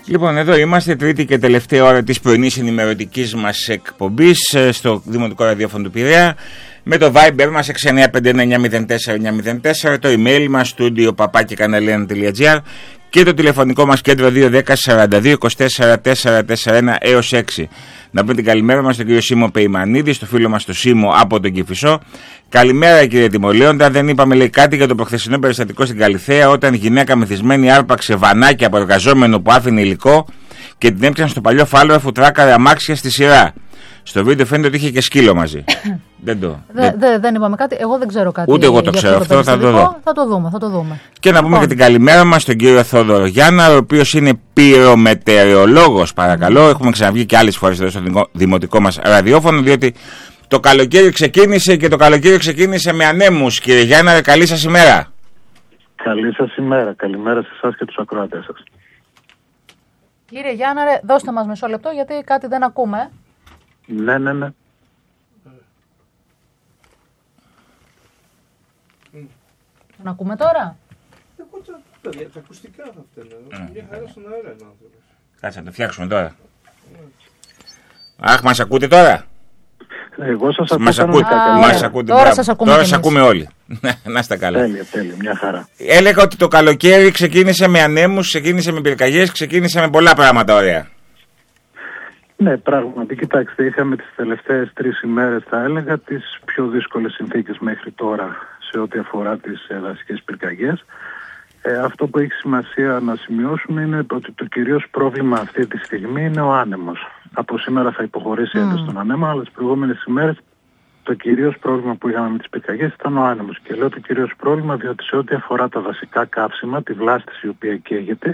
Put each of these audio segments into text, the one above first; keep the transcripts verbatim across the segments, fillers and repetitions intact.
Λοιπόν, εδώ είμαστε, τρίτη και τελευταία ώρα της πρωινής ενημερωτικής μας εκπομπής στο Δημοτικό Ραδιόφωνο του Πειραιά. Με το Viber μας έξι εννιά πέντε ένα εννιά μηδέν τέσσερα εννιά μηδέν τέσσερα, το email μας studio παπάκι καναλένα τελεία τζι άρ και το τηλεφωνικό μας κέντρο δύο ένα μηδέν σαράντα δύο είκοσι τέσσερα τετρακόσια σαράντα ένα έως έξι. Να πούμε την καλημέρα μας στον κύριο Σίμω Πεϊμανίδη, στο φίλο μας το Σίμω από τον Κηφισό. Καλημέρα κύριε Τιμολέοντα, δεν είπαμε λέει κάτι για το προχθεσινό περιστατικό στην Καλιθέα, όταν γυναίκα μεθυσμένη άρπαξε βανάκι από εργαζόμενο που άφηνε υλικό και την έπιανε στο παλιό φάλο αφού τράκαρε αμάξια στη σειρά. Στο βίντεο φαίνεται ότι είχε και σκύλο μαζί. δεν, το, δε, δεν... Δε, δεν είπαμε κάτι. Εγώ δεν ξέρω κάτι. Ούτε εγώ το ξέρω αυτό. Θα το δω. Θα το δούμε. Θα το δούμε. Και να πούμε λοιπόν και την καλημέρα μας στον κύριο Θόδωρο Γιάννα, ο οποίος είναι πυρομετεωρολόγος, παρακαλώ. Mm. Έχουμε ξαναβγεί και άλλες φορές εδώ στο δημοτικό μας ραδιόφωνο, διότι το καλοκαίρι ξεκίνησε και το καλοκαίρι ξεκίνησε με ανέμους. Κύριε Γιάννα, καλή σας ημέρα. Καλή σας ημέρα. Καλημέρα σε εσάς και τους ακροατές σας. Κύριε Γιάννα, ρε, δώστε μας μισό λεπτό γιατί κάτι δεν ακούμε. Ναι, ναι, ναι. Τον ακούμε τώρα? Εγώ τα, τα, τα ακουστικά θα φταίνε. Μια χαρά στον αέρα είναι άνθρωπος. Κάτσε να το φτιάξουμε τώρα. Αχ, μας ακούτε τώρα? Εγώ σας ακούω. Μας ακούτε. Α, μας ακούτε. Τώρα σας ακούμε, τώρα σας ακούμε όλοι. Να είστε καλά. Τέλεια, τέλεια, μια χαρά. Έλεγα ότι το καλοκαίρι ξεκίνησε με ανέμους, ξεκίνησε με πυρκαγιές, ξεκίνησε με πολλά πράγματα ωραία. Ναι, πράγματι, κοιτάξτε, είχαμε τις τελευταίες τρεις ημέρες, θα έλεγα, τις πιο δύσκολες συνθήκες μέχρι τώρα σε ό,τι αφορά τις δασικές πυρκαγιές. Ε, αυτό που έχει σημασία να σημειώσουμε είναι ότι το κυρίως πρόβλημα αυτή τη στιγμή είναι ο άνεμος. Από σήμερα θα υποχωρήσει ένταση στον ανέμο, αλλά τις προηγούμενες ημέρες το κυρίως πρόβλημα που είχαμε με τις πυρκαγιές ήταν ο άνεμος. Και λέω το κυρίως πρόβλημα διότι σε ό,τι αφορά τα δασικά καύσιμα, τη βλάστηση η οποία καίγεται,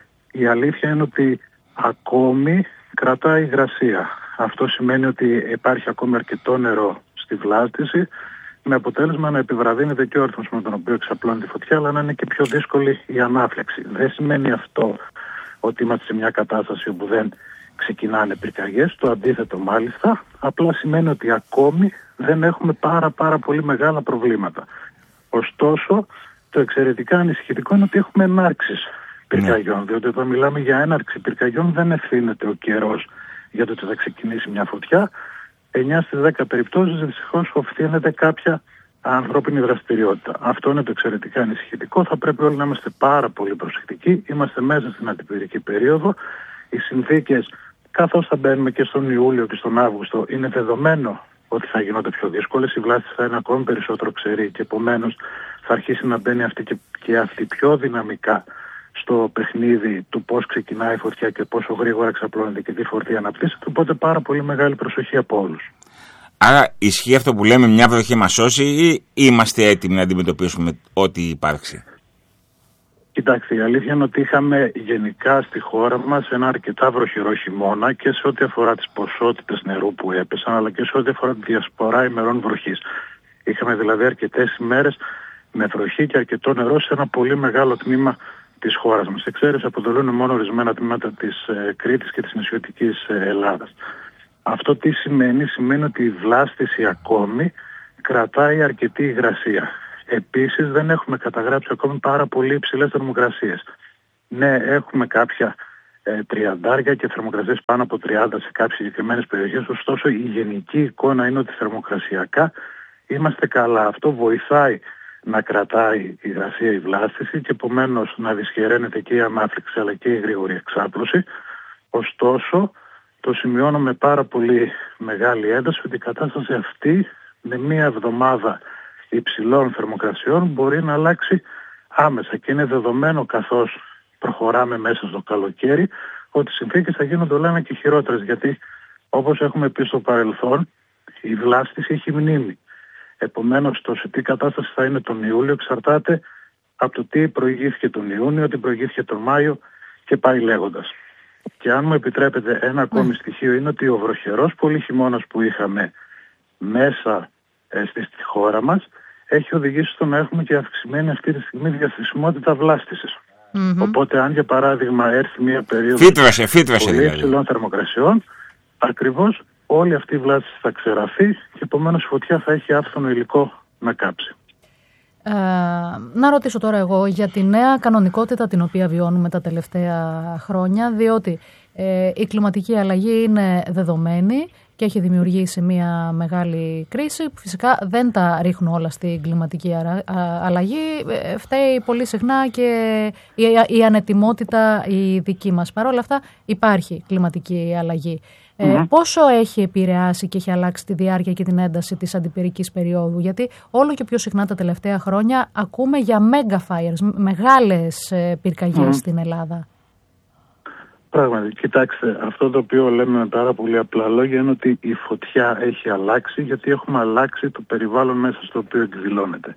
η αλήθεια είναι ότι ακόμη κρατάει υγρασία. Αυτό σημαίνει ότι υπάρχει ακόμη αρκετό νερό στη βλάστηση, με αποτέλεσμα να επιβραδύνεται και ο ρυθμός με τον οποίο εξαπλώνει τη φωτιά, αλλά να είναι και πιο δύσκολη η ανάφλεξη. Δεν σημαίνει αυτό ότι είμαστε σε μια κατάσταση όπου δεν ξεκινάνε πυρκαγιές, το αντίθετο μάλιστα, απλά σημαίνει ότι ακόμη δεν έχουμε πάρα πάρα πολύ μεγάλα προβλήματα. Ωστόσο, το εξαιρετικά ανησυχητικό είναι ότι έχουμε ενάρξεις πυρκαγιών, ναι. Διότι όταν μιλάμε για έναρξη πυρκαγιών δεν ευθύνεται ο καιρός για το ότι θα ξεκινήσει μια φωτιά. εννιά στις δέκα περιπτώσεις δυστυχώς οφείλεται κάποια ανθρώπινη δραστηριότητα. Αυτό είναι το εξαιρετικά ανησυχητικό. Θα πρέπει όλοι να είμαστε πάρα πολύ προσεκτικοί. Είμαστε μέσα στην αντιπυρική περίοδο. Οι συνθήκες, καθώς θα μπαίνουμε και στον Ιούλιο και στον Αύγουστο, είναι δεδομένο ότι θα γινόνται πιο δύσκολες. Η βλάστηση θα είναι ακόμη περισσότερο ξερή και επομένως θα αρχίσει να μπαίνει αυτή και, και αυτή πιο δυναμικά στο παιχνίδι του πώς ξεκινάει η φωτιά και πόσο γρήγορα εξαπλώνεται και τι φορτία αναπτύσσεται. Οπότε πάρα πολύ μεγάλη προσοχή από όλους. Άρα ισχύει αυτό που λέμε, μια βροχή μας σώσει, ή είμαστε έτοιμοι να αντιμετωπίσουμε ό,τι υπάρξει? Κοιτάξτε, η αλήθεια είναι ότι είχαμε γενικά στη χώρα μας ένα αρκετά βροχερό χειμώνα και σε ό,τι αφορά τις ποσότητες νερού που έπεσαν, αλλά και σε ό,τι αφορά τη διασπορά ημερών βροχής. Είχαμε δηλαδή αρκετές ημέρες με βροχή και αρκετό νερό σε ένα πολύ μεγάλο τμήμα της χώρας μας. Εξαίρεση αποτελούν μόνο ορισμένα τμήματα της ε, Κρήτης και της νησιωτικής ε, Ελλάδας. Αυτό τι σημαίνει? Σημαίνει ότι η βλάστηση ακόμη κρατάει αρκετή υγρασία. Επίσης δεν έχουμε καταγράψει ακόμη πάρα πολύ υψηλές θερμοκρασίες. Ναι, έχουμε κάποια ε, τριαντάρια και θερμοκρασίες πάνω από τριάντα σε κάποιες συγκεκριμένες περιοχές, ωστόσο η γενική εικόνα είναι ότι θερμοκρασιακά είμαστε καλά. Αυτό βοηθάει να κρατάει η υγρασία, η βλάστηση και επομένως να δυσχεραίνεται και η ανάφλεξη αλλά και η γρήγορη εξάπλωση. Ωστόσο, το σημειώνω με πάρα πολύ μεγάλη ένταση ότι η κατάσταση αυτή με μία εβδομάδα υψηλών θερμοκρασιών μπορεί να αλλάξει άμεσα και είναι δεδομένο καθώς προχωράμε μέσα στο καλοκαίρι ότι οι συνθήκες θα γίνονται όλο ένα και χειρότερες, γιατί όπως έχουμε πει στο παρελθόν η βλάστηση έχει μνήμη. Επομένως το σε τι κατάσταση θα είναι τον Ιούλιο εξαρτάται από το τι προηγήθηκε τον Ιούνιο, τι προηγήθηκε τον Μάιο και πάει λέγοντας. Και αν μου επιτρέπετε ένα ακόμη στοιχείο είναι ότι ο βροχερός πολύ χειμώνας που είχαμε μέσα ε, στη, στη χώρα μας έχει οδηγήσει στο να έχουμε και αυξημένη αυτή τη στιγμή διαθεσιμότητα βλάστησης. Mm-hmm. Οπότε αν για παράδειγμα έρθει μια περίοδο φύτρωσε, φύτρωσε, πολύ δηλαδή. υψηλών θερμοκρασιών, ακριβώς όλη αυτή η βλάστηση θα ξεραθεί και επομένως η φωτιά θα έχει άφθονο υλικό να κάψει. Ε, να ρωτήσω τώρα εγώ για τη νέα κανονικότητα την οποία βιώνουμε τα τελευταία χρόνια, διότι ε, η κλιματική αλλαγή είναι δεδομένη και έχει δημιουργήσει μια μεγάλη κρίση. Φυσικά δεν τα ρίχνω όλα στην κλιματική αλλαγή. Φταίει πολύ συχνά και η ανετοιμότητα η δική μας. Παρ' όλα αυτά υπάρχει κλιματική αλλαγή. Mm-hmm. Ε, πόσο έχει επηρεάσει και έχει αλλάξει τη διάρκεια και την ένταση της αντιπυρικής περίοδου? Γιατί όλο και πιο συχνά τα τελευταία χρόνια ακούμε για mega fires, μεγάλες πυρκαγιές mm-hmm. στην Ελλάδα. Πράγματι, κοιτάξτε, αυτό το οποίο λέμε με πάρα πολύ απλά λόγια είναι ότι η φωτιά έχει αλλάξει, γιατί έχουμε αλλάξει το περιβάλλον μέσα στο οποίο εκδηλώνεται.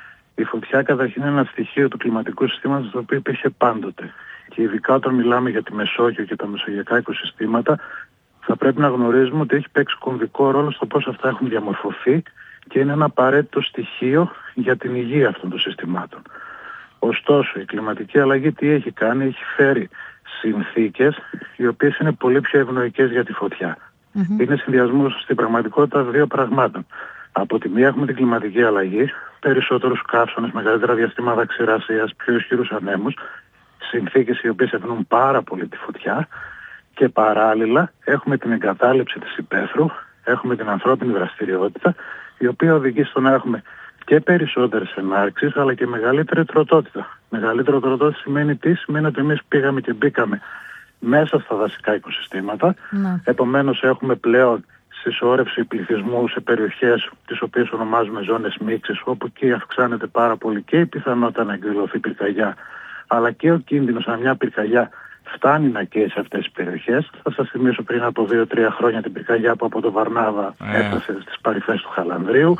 Η φωτιά καταρχήν είναι ένα στοιχείο του κλιματικού συστήματος το οποίο υπήρχε πάντοτε. Και ειδικά όταν μιλάμε για τη Μεσόγειο και τα μεσογειακά οικοσυστήματα, θα πρέπει να γνωρίζουμε ότι έχει παίξει κομβικό ρόλο στο πώς αυτά έχουν διαμορφωθεί και είναι ένα απαραίτητο στοιχείο για την υγεία αυτών των συστημάτων. Ωστόσο, η κλιματική αλλαγή τι έχει κάνει? Έχει φέρει συνθήκες οι οποίες είναι πολύ πιο ευνοϊκές για τη φωτιά. Mm-hmm. Είναι συνδυασμός στην πραγματικότητα δύο πραγμάτων. Από τη μία έχουμε την κλιματική αλλαγή, περισσότερους καύσονες, μεγαλύτερα διαστήματα ξηρασίας, πιο ισχυρούς ανέμους, συνθήκες οι οποίες ευνοούν πάρα πολύ τη φωτιά, και παράλληλα έχουμε την εγκατάλειψη της υπαίθρου, έχουμε την ανθρώπινη δραστηριότητα, η οποία οδηγεί στο να έχουμε και περισσότερες ενάρξεις, αλλά και μεγαλύτερη τροτότητα. Μεγαλύτερη τροτότητα σημαίνει τι? Σημαίνει ότι εμείς πήγαμε και μπήκαμε μέσα στα δασικά οικοσυστήματα. Ναι. Επομένως έχουμε πλέον συσσόρευση πληθυσμού σε περιοχές τις οποίες ονομάζουμε ζώνες μίξης, όπου εκεί αυξάνεται πάρα πολύ και η πιθανότητα να εκδηλωθεί πυρκαγιά, αλλά και ο κίνδυνος αν μια πυρκαγιά φτάνει να καίει σε αυτές τις περιοχές. Θα σας θυμίσω πριν από δύο τρία χρόνια την πυρκαγιά που από το Βαρνάβα ε. έφτασε στις παρυφές του Χαλανδρίου.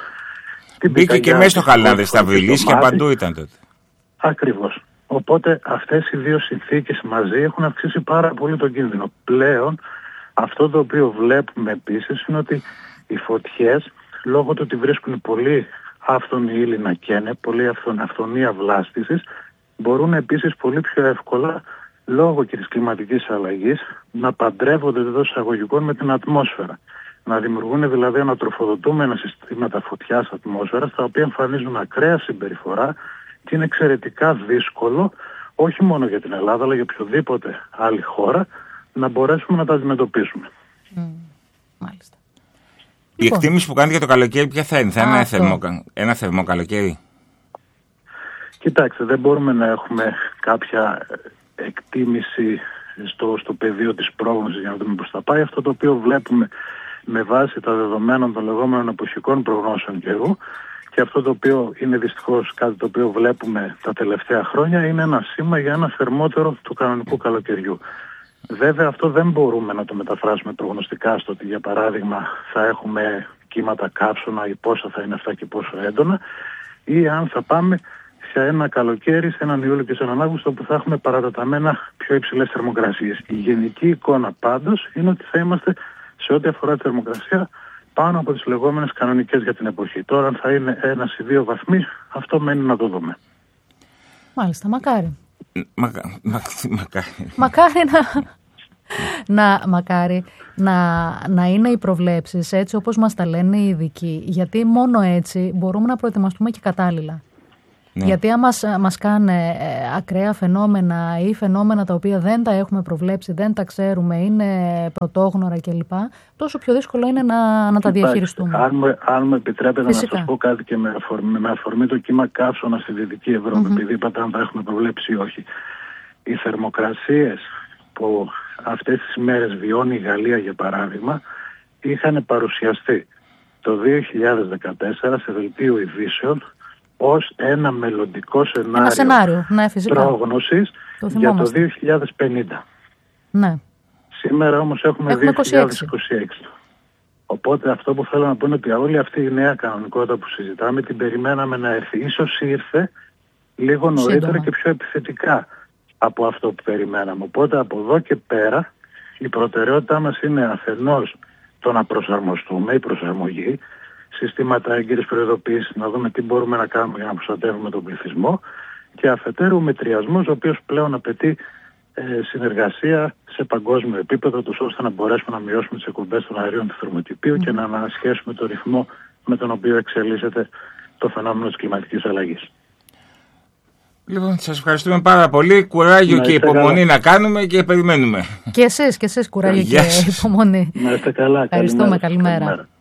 Μπήκε και μέσα στο Χαλάνδρη, στα Βιλίσια, παντού ήταν τότε. Ακριβώς. Οπότε αυτές οι δύο συνθήκες μαζί έχουν αυξήσει πάρα πολύ τον κίνδυνο. Πλέον αυτό το οποίο βλέπουμε επίσης είναι ότι οι φωτιές, λόγω του ότι βρίσκουν πολύ άφθονη ύλη να καίνε, πολύ αυθονία βλάστησης, μπορούν επίσης πολύ πιο εύκολα, λόγω και της κλιματικής αλλαγής, να παντρεύονται εντός εισαγωγικών με την ατμόσφαιρα. Να δημιουργούν δηλαδή ανατροφοδοτούμενα συστήματα φωτιάς ατμόσφαιρας, τα οποία εμφανίζουν ακραία συμπεριφορά και είναι εξαιρετικά δύσκολο, όχι μόνο για την Ελλάδα, αλλά για οποιοδήποτε άλλη χώρα, να μπορέσουμε να τα αντιμετωπίσουμε. Mm, μάλιστα. Η λοιπόν. εκτίμηση που κάνει για το καλοκαίρι ποια θα είναι? Θα είναι ένα θερμό, ένα θερμό καλοκαίρι? Κοιτάξτε, δεν μπορούμε να έχουμε κάποια εκτίμηση στο, στο πεδίο της πρόγνωσης για να δούμε πώς θα πάει. Αυτό το οποίο βλέπουμε με βάση τα δεδομένα των λεγόμενων εποχικών προγνώσεων καιρού, και αυτό το οποίο είναι δυστυχώς κάτι το οποίο βλέπουμε τα τελευταία χρόνια, είναι ένα σήμα για ένα θερμότερο του κανονικού καλοκαιριού. Βέβαια αυτό δεν μπορούμε να το μεταφράσουμε προγνωστικά στο ότι για παράδειγμα θα έχουμε κύματα καύσωνα ή πόσα θα είναι αυτά και πόσο έντονα, ή αν θα πάμε σε ένα καλοκαίρι, σε έναν Ιούλιο και σε έναν Αύγουστο που θα έχουμε παρατεταμένα πιο υψηλές θερμοκρασίες. Η γενική εικόνα πάντως είναι ότι θα είμαστε σε ό,τι αφορά τη θερμοκρασία πάνω από τις λεγόμενες κανονικές για την εποχή. Τώρα αν θα είναι ένας ή δύο βαθμοί, αυτό μένει να το δούμε. Μάλιστα, μακάρι. Μακα, μα, μακάρι. Μακάρι να... να, μακάρι να, να είναι οι προβλέψεις έτσι όπως μας τα λένε οι ειδικοί, γιατί μόνο έτσι μπορούμε να προετοιμαστούμε και κατάλληλα. Ναι. Γιατί αν μας, μας κάνε ε, ακραία φαινόμενα ή φαινόμενα τα οποία δεν τα έχουμε προβλέψει, δεν τα ξέρουμε, είναι πρωτόγνωρα κλπ, τόσο πιο δύσκολο είναι να, να τα διαχειριστούμε. Αν με, αν με επιτρέπετε Φυσικά. να σας πω κάτι και με αφορμή, με αφορμή το κύμα καύσωνα στη Δυτική Ευρώπη, mm-hmm. επειδή είπατε αν τα έχουμε προβλέψει ή όχι. Οι θερμοκρασίες που αυτές τις μέρες βιώνει η Γαλλία για παράδειγμα, είχαν παρουσιαστεί το δύο χιλιάδες δεκατέσσερα σε δελτίο ειδήσεων ως ένα μελλοντικό σενάριο, ένα σενάριο ναι, πρόγνωσης το για το δύο χιλιάδες πενήντα. Ναι. Σήμερα όμως έχουμε, έχουμε δύο χιλιάδες είκοσι έξι. Οπότε αυτό που θέλω να πω είναι ότι όλη αυτή η νέα κανονικότητα που συζητάμε την περιμέναμε να έρθει. Ίσως ήρθε λίγο νωρίτερα Σύντομα. και πιο επιθετικά από αυτό που περιμέναμε. Οπότε από εδώ και πέρα η προτεραιότητά μας είναι αφενός το να προσαρμοστούμε, η προσαρμογή, συστήματα έγκυρης προειδοποίησης, να δούμε τι μπορούμε να κάνουμε για να προστατεύουμε τον πληθυσμό, και αφετέρου μετριασμός, ο οποίος πλέον απαιτεί ε, συνεργασία σε παγκόσμιο επίπεδο, τους ώστε να μπορέσουμε να μειώσουμε τις εκπομπές των αερίων του θερμοκηπίου mm. και να ανασχέσουμε το ρυθμό με τον οποίο εξελίσσεται το φαινόμενο της κλιματικής αλλαγής. Λοιπόν, σας ευχαριστούμε πάρα πολύ. Κουράγιο να και υπομονή καλά. να κάνουμε και περιμένουμε. Και εσείς, και εσείς κουράγιο και υπομονή. Να είστε καλά. Ευχαριστούμε, καλημέρα. καλημέρα.